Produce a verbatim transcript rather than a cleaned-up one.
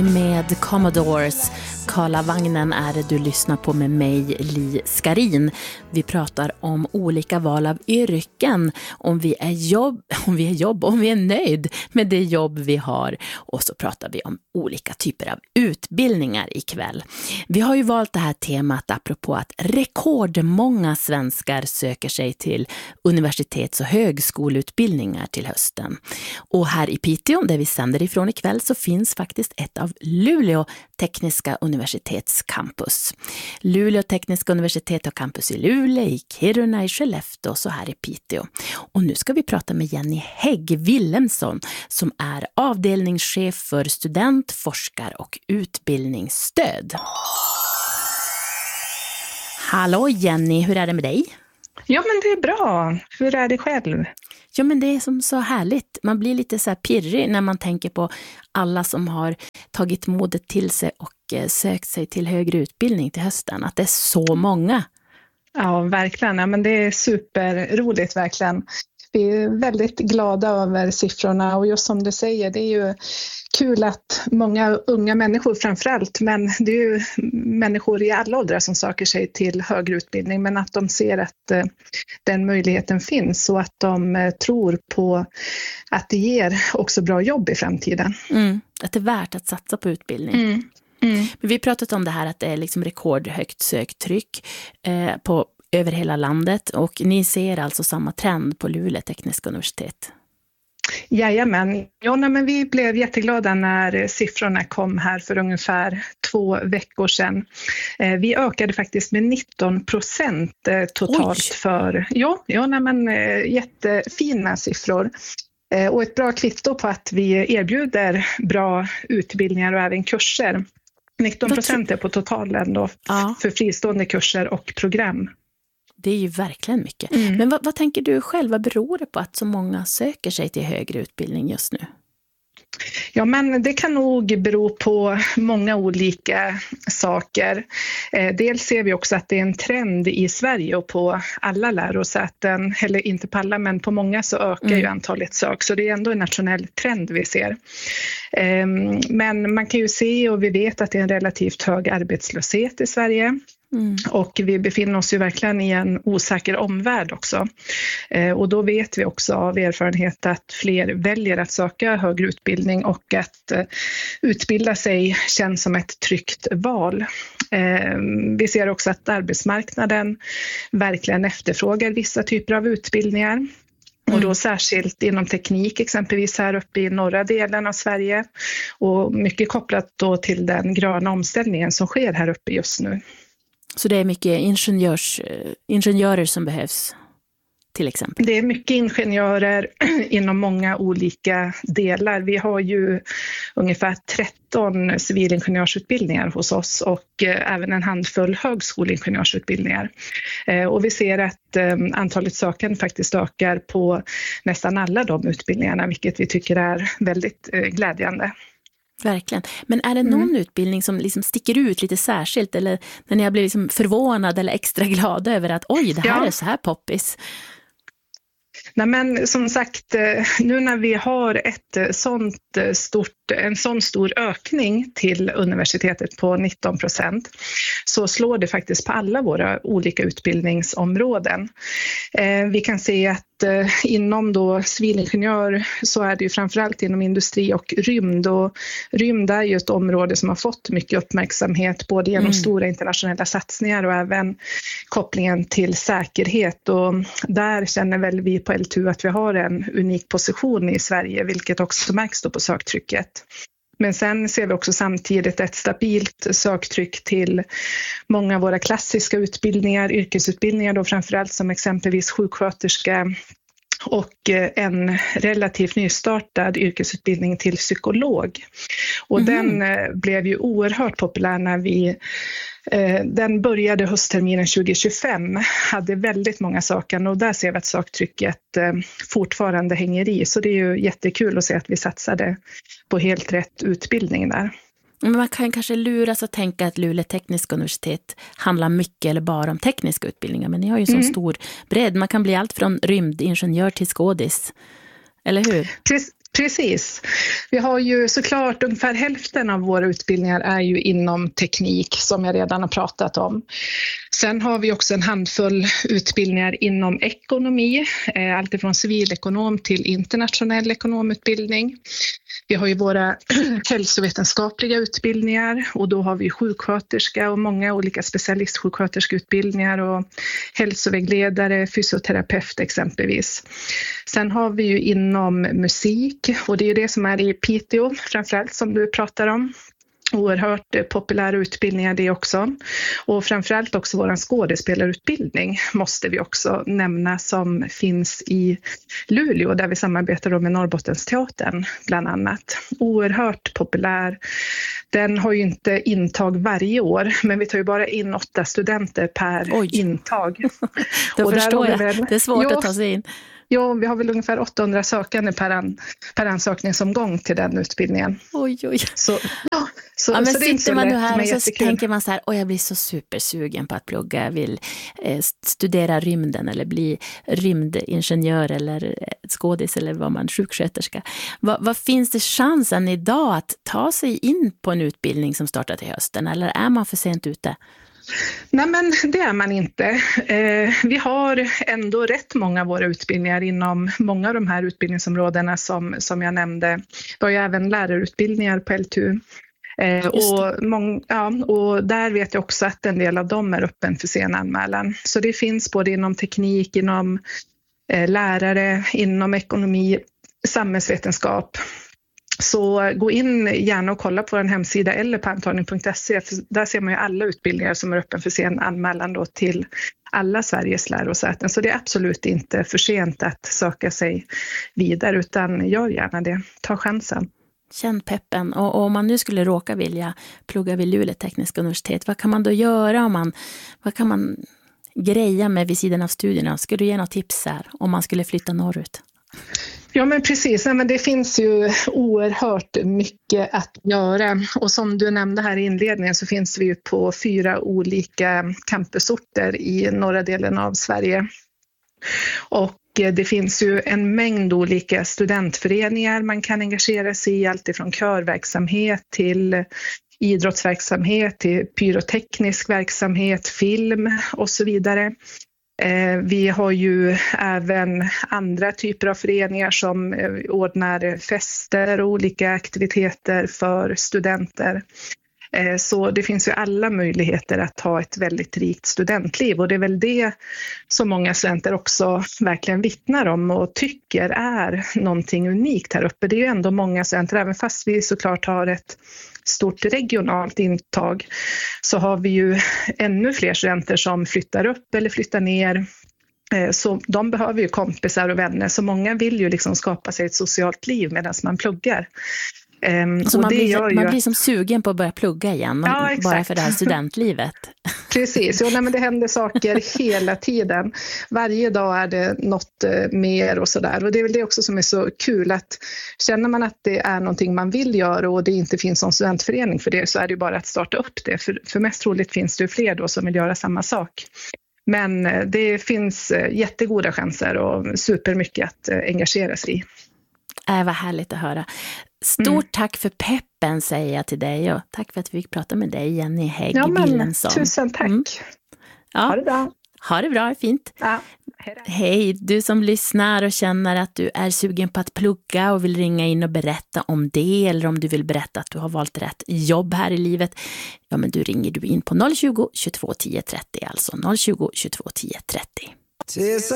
Med Commodores. Karlavagnen är det du lyssnar på med mig, Li Skarin. Vi pratar om olika val av yrken, om vi är jobb, om vi är jobb, om vi är nöjd med det jobb vi har. Och så pratar vi om olika typer av utbildningar ikväll. Vi har ju valt det här temat apropå att rekordmånga svenskar söker sig till universitets- och högskoleutbildningar till hösten. Och här i Piteå, där vi sänder ifrån ikväll, så finns faktiskt ett av Luleå tekniska universitets campus. Luleå tekniska universitet har campus i Luleå, i Kiruna, i Skellefteå och så här i Piteå. Och nu ska vi prata med Jenny Hägg Willemsson som är avdelningschef för student-, forskar- och utbildningsstöd. Hallå Jenny, hur är det med dig? Ja, men det är bra. Hur är det själv? Ja, men det är som så härligt. Man blir lite så här pirrig när man tänker på alla som har tagit modet till sig och eh, sökt sig till högre utbildning till hösten. Att det är så många. Ja, verkligen. Ja, men det är superroligt, verkligen. Vi är väldigt glada över siffrorna och just som du säger, det är ju kul att många unga människor framförallt, men det är ju människor i alla åldrar som söker sig till högre utbildning, men att de ser att eh, den möjligheten finns och att de eh, tror på att det ger också bra jobb i framtiden. Mm, att det är värt att satsa på utbildning. Mm. Mm. Men vi har pratat om det här att det är liksom rekordhögt söktryck eh, på över hela landet och ni ser alltså samma trend på Luleå tekniska universitet. Jajamän, ja, nej, men vi blev jätteglada när siffrorna kom här för ungefär två veckor sedan. Eh, vi ökade faktiskt med nitton procent eh, totalt. Oj. för, ja, ja nej, men, eh, jättefina siffror. Eh, och ett bra kvitto på att vi erbjuder bra utbildningar och även kurser. nitton procent är på totalen då, ja. För fristående kurser och program. Det är ju verkligen mycket. Mm. Men vad, vad tänker du själv? Vad beror det på att så många söker sig till högre utbildning just nu? Ja, men det kan nog bero på många olika saker. Eh, dels ser vi också att det är en trend i Sverige och på alla lärosäten, eller inte på alla men på många så ökar mm. ju antalet sök. Så det är ändå en nationell trend vi ser. Eh, men man kan ju se och vi vet att det är en relativt hög arbetslöshet i Sverige. Mm. Och vi befinner oss ju verkligen i en osäker omvärld också. Eh, och då vet vi också av erfarenhet att fler väljer att söka högre utbildning och att eh, utbilda sig känns som ett tryggt val. Eh, vi ser också att arbetsmarknaden verkligen efterfrågar vissa typer av utbildningar. Mm. Och då särskilt inom teknik exempelvis här uppe i norra delen av Sverige. Och mycket kopplat då till den gröna omställningen som sker här uppe just nu. Så det är mycket ingenjörs, ingenjörer som behövs till exempel? Det är mycket ingenjörer inom många olika delar. Vi har ju ungefär tretton civilingenjörsutbildningar hos oss och även en handfull högskoleingenjörsutbildningar. Och vi ser att antalet sökande faktiskt ökar på nästan alla de utbildningarna, vilket vi tycker är väldigt glädjande. Verkligen. Men är det någon mm. utbildning som liksom sticker ut lite särskilt eller när ni har blivit liksom förvånad eller extra glada över att oj, det här ja. är så här poppis? Nej, men som sagt, nu när vi har ett sånt stort, en sån stor ökning till universitetet på nitton procent så slår det faktiskt på alla våra olika utbildningsområden. Vi kan se att inom då civilingenjör så är det ju framförallt inom industri och rymd och rymd är ju ett område som har fått mycket uppmärksamhet både genom mm. stora internationella satsningar och även kopplingen till säkerhet och där känner väl vi på L T U att vi har en unik position i Sverige vilket också märks då på söktrycket. Men sen ser vi också samtidigt ett stabilt söktryck till många av våra klassiska utbildningar, yrkesutbildningar då framförallt som exempelvis sjuksköterska och en relativt nystartad yrkesutbildning till psykolog. Och mm. den blev ju oerhört populär när vi Den började höstterminen tjugo tjugofem, hade väldigt många sökande och där ser vi att söktrycket fortfarande hänger i. Så det är ju jättekul att se att vi satsade på helt rätt utbildning där. Men man kan kanske luras att tänka att Luleå tekniska universitet handlar mycket eller bara om tekniska utbildningar. Men ni har ju så mm. stor bredd. Man kan bli allt från rymdingenjör till skådis. Eller hur? Precis. Vi har ju såklart ungefär hälften av våra utbildningar är ju inom teknik som jag redan har pratat om. Sen har vi också en handfull utbildningar inom ekonomi, alltifrån civilekonom till internationell ekonomutbildning. Vi har ju våra hälsovetenskapliga utbildningar och då har vi sjuksköterska och många olika specialistsjuksköterskeutbildningar och hälsovägledare, fysioterapeut exempelvis. Sen har vi ju inom musik och det är det som är i Piteå framförallt som du pratar om. Oerhört populära utbildningar det också. Och framförallt också vår skådespelarutbildning måste vi också nämna som finns i Luleå där vi samarbetar med Norrbottensteatern bland annat. Oerhört populär. Den har ju inte intag varje år men vi tar ju bara in åtta studenter per Oj. intag. Då och förstår jag. Väl, det är svårt jo, att ta sig in. Ja, vi har väl ungefär åttahundra sökande per, an, per ansökningsomgång till den utbildningen. Oj, oj. Så, ja, så, ja, men så det är inte sitter så man nu lätt, här men och så jättekul. tänker man så här, åh jag blir så supersugen på att plugga, jag vill eh, studera rymden eller bli rymdingenjör eller skådis eller vad man, sjuksköterska. Va, vad finns det chansen idag att ta sig in på en utbildning som startar till hösten eller är man för sent ute? Nej men det är man inte. Eh, vi har ändå rätt många av våra utbildningar inom många av de här utbildningsområdena som, som jag nämnde. Vi har ju även lärarutbildningar på L T U. Eh, och, mång, ja, och där vet jag också att en del av dem är öppen för sen anmälan. Så det finns både inom teknik, inom eh, lärare, inom ekonomi, samhällsvetenskap. Så gå in gärna och kolla på vår hemsida eller på antagning punkt se. För där ser man ju alla utbildningar som är öppen för sen anmälan då till alla Sveriges lärosäten. Så det är absolut inte för sent att söka sig vidare utan gör gärna det. Ta chansen. Känn peppen. Och, och om man nu skulle råka vilja plugga vid Luleå tekniska universitet, vad kan man då göra om man, vad kan man greja med vid sidan av studierna? Ska du ge några tips här om man skulle flytta norrut? Ja men precis, Nej, men det finns ju oerhört mycket att göra och som du nämnde här i inledningen så finns vi ju på fyra olika campusorter i norra delen av Sverige. Och det finns ju en mängd olika studentföreningar man kan engagera sig i, allt ifrån körverksamhet till idrottsverksamhet, till pyroteknisk verksamhet, film och så vidare. Vi har ju även andra typer av föreningar som ordnar fester och olika aktiviteter för studenter. Så det finns ju alla möjligheter att ha ett väldigt rikt studentliv och det är väl det som många studenter också verkligen vittnar om och tycker är någonting unikt här uppe. Det är ju ändå många studenter, även fast vi såklart har ett stort regionalt intag så har vi ju ännu fler studenter som flyttar upp eller flyttar ner. Så de behöver ju kompisar och vänner så många vill ju liksom skapa sig ett socialt liv medan man pluggar. Um, så man, det blir, gör man ju... blir som sugen på att börja plugga igen ja, bara för det här studentlivet. Precis, jo, nej, men det händer saker hela tiden. Varje dag är det något uh, mer och sådär. Och det är väl det också som är så kul att känner man att det är någonting man vill göra och det inte finns någon studentförening för det så är det bara att starta upp det. För, för mest troligt finns det fler då som vill göra samma sak. Men uh, det finns uh, jättegoda chanser och supermycket att uh, engagera sig i. Äh, vad härligt att höra. Stort mm. tack för peppen säger jag till dig och tack för att vi fick prata med dig, Jenny Hägg ja, men, Willensson. Tusen tack. Mm. Ja. Ha det bra. Ha det bra, fint. Ja. Hej, Hej, du som lyssnar och känner att du är sugen på att plugga och vill ringa in och berätta om det eller om du vill berätta att du har valt rätt jobb här i livet. Ja, men du ringer du in på noll tjugo, tjugotvå tio trettio, alltså noll tjugo, tjugotvå tio trettio.